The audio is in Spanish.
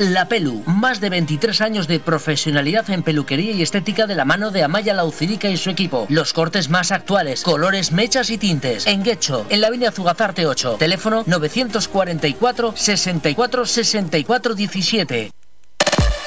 La Pelu, más de 23 años de profesionalidad en peluquería y estética de la mano de Amaya Laucirica y su equipo. Los cortes más actuales, colores, mechas y tintes. En Guecho, en la avenida Zugazarte 8. Teléfono 944 64 64 17.